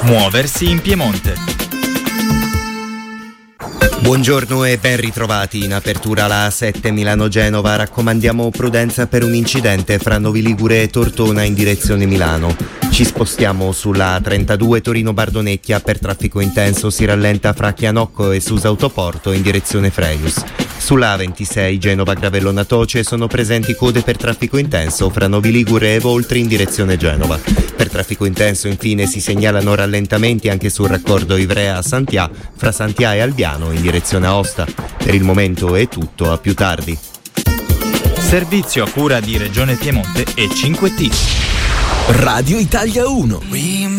Muoversi in Piemonte. Buongiorno e ben ritrovati. In apertura la A7 Milano-Genova, raccomandiamo prudenza per un incidente fra Novi Ligure e Tortona in direzione Milano. Ci spostiamo sulla A32 Torino-Bardonecchia, per traffico intenso si rallenta fra Chianocco e Susa Autoporto in direzione Freius. Sulla A26 Genova-Gravellona-Toce sono presenti code per traffico intenso fra Novi Ligure e Voltri in direzione Genova. Per traffico intenso infine si segnalano rallentamenti anche sul raccordo Ivrea-Santià fra Santià e Albiano in direzione Aosta. Per il momento è tutto, a più tardi. Servizio a cura di Regione Piemonte e 5T. Radio Italia 1.